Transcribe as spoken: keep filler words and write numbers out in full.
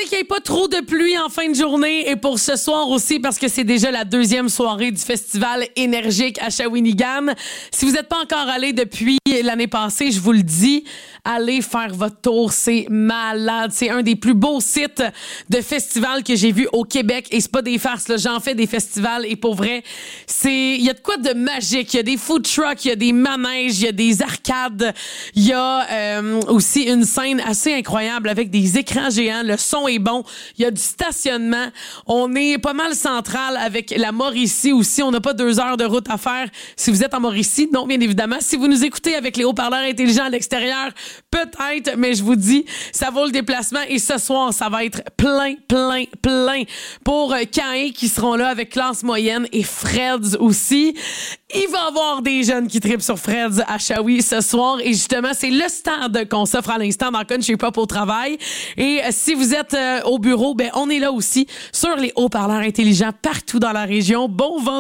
qu'il n'y ait pas trop de pluie en fin de journée et pour ce soir aussi parce que c'est déjà la deuxième soirée du festival énergique à Shawinigan. Si vous n'êtes pas encore allé depuis l'année passée, je vous le dis, allez faire votre tour, c'est malade. C'est un des plus beaux sites de festivals que j'ai vu au Québec et c'est pas des farces, là. J'en fais des festivals et pour vrai, c'est il y a de quoi de magique. Il y a des food trucks, il y a des manèges, il y a des arcades, il y a euh, aussi une scène assez incroyable avec des écrans géants. Le son est bon. Il y a du stationnement. On est pas mal central avec la Mauricie aussi. On n'a pas deux heures de route à faire. Si vous êtes en Mauricie, non, bien évidemment. Si vous nous écoutez avec les haut-parleurs intelligents à l'extérieur, peut-être, mais je vous dis, ça vaut le déplacement. Et ce soir, ça va être plein, plein, plein pour Caïn qui seront là avec Classe Moyenne et Freds aussi. Il va y avoir des jeunes qui trippent sur Freds à Shawi ce soir. Et justement, c'est le stand qu'on s'offre à l'instant dans Country Pop au travail. Et si vous êtes euh, au bureau, ben on est là aussi sur les haut-parleurs intelligents partout dans la région. Bon vendredi.